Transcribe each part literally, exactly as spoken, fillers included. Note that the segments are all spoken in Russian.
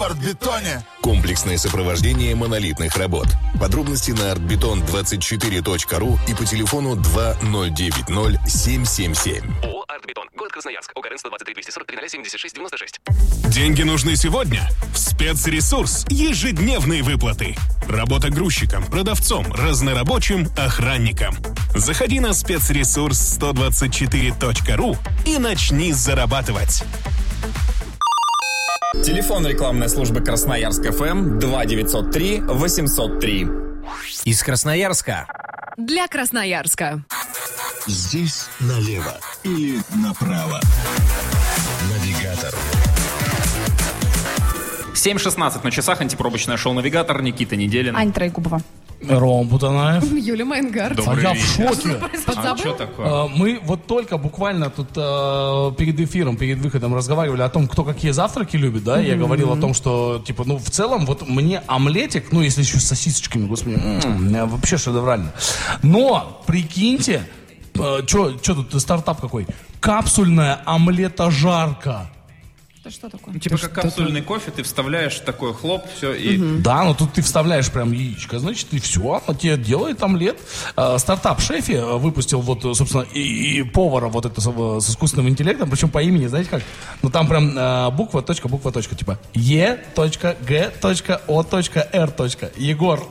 Артбетоне. Комплексное сопровождение монолитных работ. Подробности на артбетон двадцать четыре точка ру и по телефону два ноль девять ноль семь семь семь. ООО «Артбетон». Город Красноярск. ОГРН сто двадцать три двести сорок три ноль семьдесят шесть девяносто шесть. Деньги нужны сегодня? В спецресурс. Ежедневные выплаты. Работа грузчиком, продавцом, разнорабочим, охранником. Заходи на спецресурс сто двадцать четыре точка ру и начни зарабатывать. Телефон рекламной службы Красноярск эф эм два девятьсот три восемьсот три. Из Красноярска. Для Красноярска. Здесь налево или направо. Навигатор. семь шестнадцать на часах. Антипробочное шоу «Навигатор». Никита Неделин. Аня Троегубова. Ром Бутанаев. Юлия Майнгард. А я в шоке. А что такое? А, мы вот только буквально тут а, перед эфиром, перед выходом разговаривали о том, кто какие завтраки любит, да, mm-hmm. я говорил о том, что, типа, ну, в целом, вот мне омлетик, ну, если еще с сосисочками, господи, м-м, вообще шедеврально. Но, прикиньте, а, что тут стартап какой? Капсульная омлетожарка. Это что такое? Ну, типа это как капсульный кофе, ты вставляешь такой хлоп, все, и... Угу. Да, но тут ты вставляешь прям яичко, значит, и все, оно тебе делает омлет. А, стартап Шефи выпустил вот, собственно, и, и повара вот это с, с искусственным интеллектом, причем по имени, знаете как? Ну там прям а, буква, точка, буква, точка, типа Е, точка, Г, точка, О, точка, Р, точка. Егор.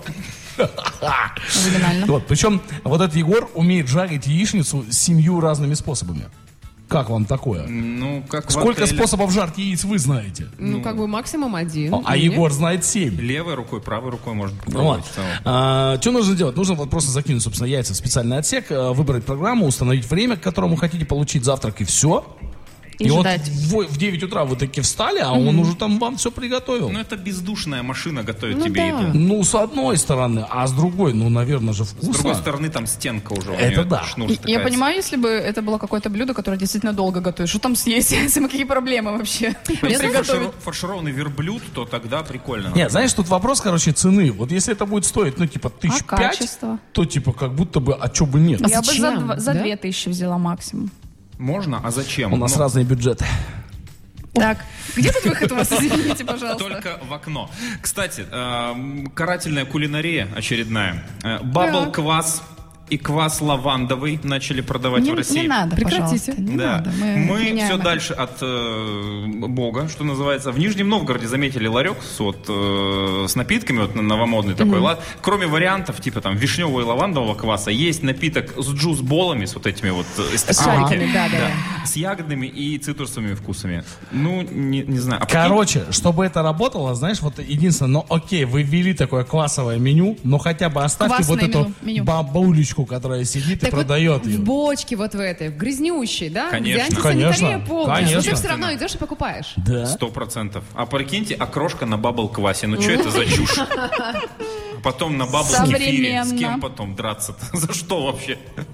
Вот, причем вот этот Егор умеет жарить яичницу семью разными способами. Как вам такое? Ну, как Сколько способов жарки яиц вы знаете? Ну, ну как бы максимум один. А, а Егор знает семь. Левой рукой, правой рукой можно попробовать. Вот. А, что нужно делать? Нужно вот просто закинуть, собственно, яйца в специальный отсек, выбрать программу, установить время, к которому хотите получить завтрак, и все. И, и вот в, в девять утра вы таки встали, а mm-hmm. он уже там вам все приготовил. Ну, это бездушная машина готовит ну, тебе да. еду. Ну, с одной стороны, а с другой, ну, наверное же вкусно. С другой стороны, там стенка уже. Это да. Я, я понимаю, если бы это было какое-то блюдо, которое действительно долго готовишь, что там съесть? Какие проблемы вообще? Если фарширов, фаршированный верблюд, то тогда прикольно. Нет, знаешь, тут вопрос, короче, цены. Вот если это будет стоить, ну, типа, тысяч а пять, качество? То, типа, как будто бы, а чё бы нет? А я зачем? бы за, за да? две тысячи взяла максимум. Можно? А зачем? У нас ну... разные бюджеты. Так, где тут выход у вас, извините, пожалуйста? Только в окно. Кстати, э, карательная кулинария очередная. Э, Бабл-квас и квас лавандовый начали продавать не, в России. Не надо, прекратите. Не да. надо. Мы, Мы все это. дальше от э, Бога, что называется. В Нижнем Новгороде заметили ларек с, вот, э, с напитками, вот новомодный mm-hmm. такой. Лад. Кроме вариантов, типа там вишневого и лавандового кваса, есть напиток с джус-болами, с вот этими вот с шариками, да, да, да. С ягодными и цитрусовыми вкусами. Ну, не, не знаю. А Короче, потом... чтобы это работало, знаешь, вот единственное, ну окей, вы ввели такое квасовое меню, но хотя бы оставьте Квасное вот эту меню, меню. бабулечку, которая сидит так и продает вот ее. В бочке вот в этой, в грязнющей, да? Конечно. Где антисанитария Конечно. полная. Конечно. Но ты все равно идешь и покупаешь. Да. Сто процентов. А прикиньте, окрошка на бабл-квасе. Ну что это за чушь? Потом на бабл-кефире. С кем потом драться-то? За что вообще?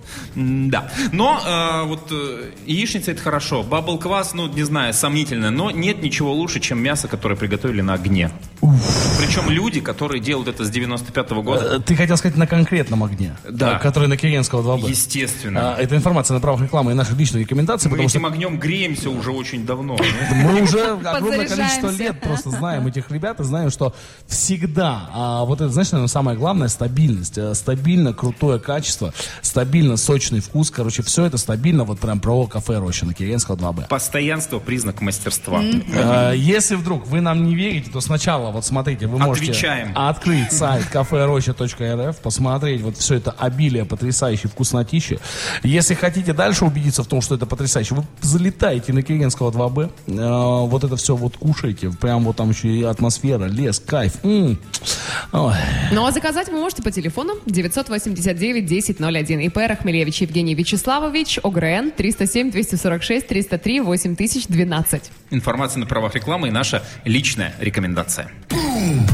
Да. Но э, вот э, яичница это хорошо. Бабл-квас, ну не знаю, сомнительно. Но нет ничего лучше, чем мясо, которое приготовили на огне. Уф. Причем люди, которые делают это с девяносто пятого года. Ты хотел сказать на конкретном огне. Да. Который на Киренского два бэ. Естественно. А, это информация на правах рекламы и наши личные рекомендации. Мы этим что... огнем греемся уже очень давно. Мы уже огромное количество лет просто знаем этих ребят и знаем, что всегда, а, вот это, знаешь, наверное, самое главное, стабильность. Стабильно крутое качество, стабильно сочный вкус. Короче, все это стабильно, вот прям про кафе Роща на Киренского два бэ. Постоянство — признак мастерства. Mm-hmm. Если вдруг вы нам не верите, то сначала, вот смотрите, вы можете Отвечаем. открыть сайт кафе роща точка эр эф, посмотреть вот все это обилие потрясающей вкуснотищи. Если хотите дальше убедиться в том, что это потрясающе, вы залетаете на Киренского два бэ, э, вот это все вот кушаете, прям вот там еще и атмосфера, лес, кайф. М-м. Ну а заказать вы можете по телефону девятьсот восемьдесят девять десять ноль один. ИП Рахмелевич Евгений Вячеславович, ОГРН триста семь двести сорок шесть триста три восемь тысяч двенадцать. Информация на правах рекламы и наша личная рекомендация.